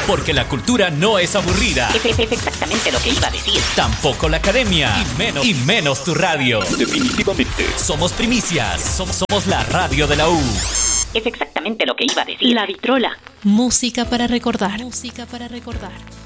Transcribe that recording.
Porque la cultura no es aburrida. Es exactamente lo que iba a decir. Tampoco la academia. Y menos tu radio. Definitivamente. Somos primicias. Somos la radio de la U. Es exactamente lo que iba a decir. La Vitrola. Música para recordar. Música para recordar.